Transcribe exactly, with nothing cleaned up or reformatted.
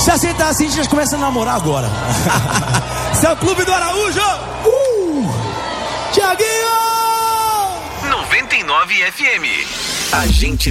Se aceitar assim, a gente já começa a namorar agora. Esse é o Clube do Araújo. Uh! Thiaguinho! noventa e nove F M. A gente